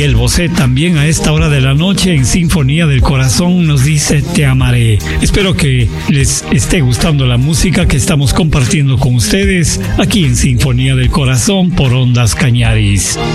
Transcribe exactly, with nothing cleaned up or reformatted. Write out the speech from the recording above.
Miguel Bosé también a esta hora de la noche en Sinfonía del Corazón nos dice te amaré. Espero que les esté gustando la música que estamos compartiendo con ustedes aquí en Sinfonía del Corazón por Ondas Cañaris.